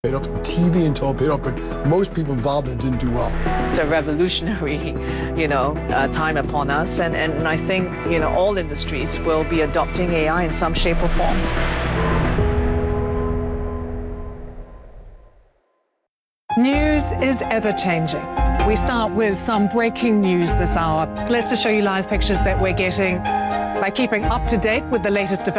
paid off, TV and toll paid off, but most people involved in it didn't do well. It's a revolutionary, time upon us, and I think, all industries will be adopting AI in some shape or form. News is ever-changing. We start with some breaking news this hour. Let's just show you live pictures that we're getting by keeping up to date with the latest developments.